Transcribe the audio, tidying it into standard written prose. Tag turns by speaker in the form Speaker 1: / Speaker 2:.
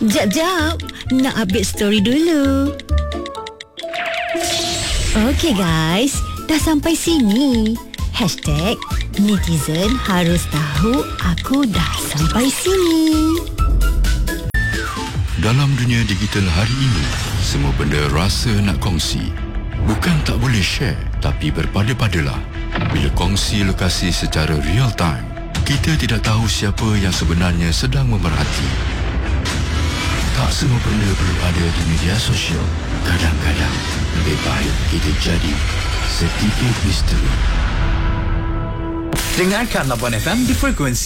Speaker 1: Jap, nak update story dulu. Okey guys, dah sampai sini. #netizen harus tahu aku dah sampai sini.
Speaker 2: Dalam dunia digital hari ini, semua benda rasa nak kongsi. Bukan tak boleh share, tapi berpada-padalah. Bila kongsi lokasi secara real time, kita tidak tahu siapa yang sebenarnya sedang memerhati. Tak semua benda perlu ada di media sosial. Kadang-kadang, lebih baik kita jadi sedikit misteri.
Speaker 3: Dengarkan Labuan FM di frekuensi